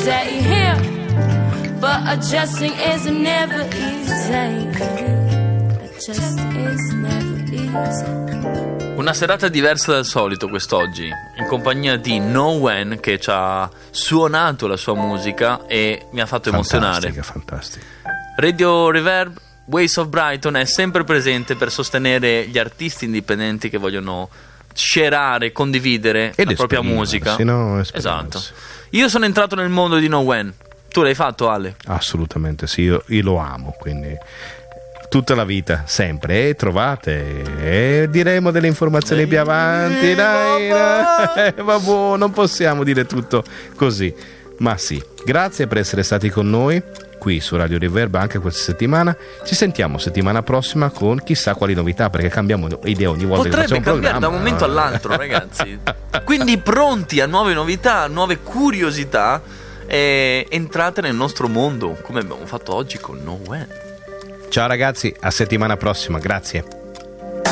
stay here, but adjusting is never easy. Adjust is never easy. Una serata diversa dal solito quest'oggi, in compagnia di No When, che ci ha suonato la sua musica e mi ha fatto emozionare. Fantastica. Radio Reverb, Ways of Brighton è sempre presente per sostenere gli artisti indipendenti che vogliono scerare, condividere la propria musica. Esatto. Io sono entrato nel mondo di No When. Tu l'hai fatto, Ale? Assolutamente sì, io lo amo, quindi tutta la vita, sempre. E trovate, e diremo delle informazioni più avanti. Dai, vabbè, non possiamo dire tutto così, ma sì. Grazie per essere stati con noi qui su Radio Reverb anche questa settimana. Ci sentiamo settimana prossima con chissà quali novità, perché cambiamo idea ogni volta. Potrebbe che facciamo un cambiare programma. da un momento all'altro, ragazzi. Quindi pronti a nuove novità, a nuove curiosità, e entrate nel nostro mondo come abbiamo fatto oggi con No When. Ciao ragazzi, a settimana prossima, grazie.